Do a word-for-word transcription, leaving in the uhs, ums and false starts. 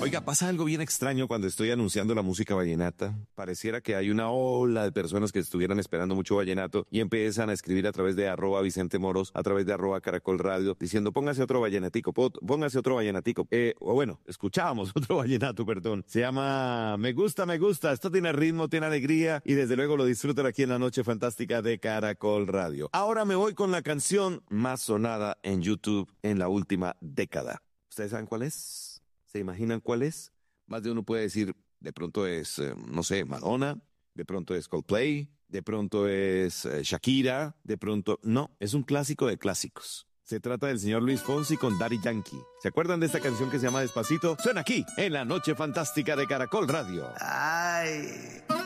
Oiga, pasa algo bien extraño cuando estoy anunciando la música vallenata. Pareciera que hay una ola de personas que estuvieran esperando mucho vallenato y empiezan a escribir a través de arroba Vicente Moros, a través de arroba Caracol Radio, diciendo póngase otro vallenatico, póngase otro vallenatico. Eh, o bueno, escuchábamos otro vallenato, perdón. Se llama Me Gusta, Me Gusta. Esto tiene ritmo, tiene alegría y desde luego lo disfrutan aquí en la noche fantástica de Caracol Radio. Ahora me voy con la canción más sonada en YouTube en la última década. ¿Ustedes saben cuál es? ¿Se imaginan cuál es? Más de uno puede decir, de pronto es, eh, no sé, Madonna, de pronto es Coldplay, de pronto es eh, Shakira, de pronto... No, es un clásico de clásicos. Se trata del señor Luis Fonsi con Daddy Yankee. ¿Se acuerdan de esta canción que se llama Despacito? Suena aquí, en la noche fantástica de Caracol Radio. Ay...